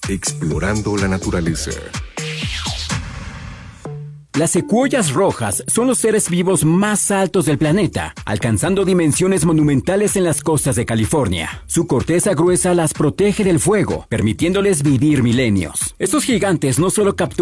explorando la naturaleza. Las secuoyas rojas son los seres vivos más altos del planeta, alcanzando dimensiones monumentales en las costas de California. Su corteza gruesa las protege del fuego, permitiéndoles vivir milenios. Estos gigantes no solo capturan